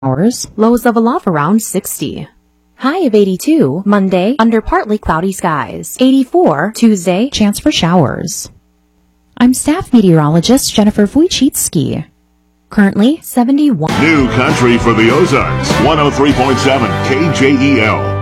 Hours, lows of a love around 60. High of 82, Monday, under partly cloudy skies. 84, Tuesday, chance for showers. I'm staff meteorologist Jennifer Wojcicki. Currently, 71. New country for the Ozarks, 103.7 KJEL.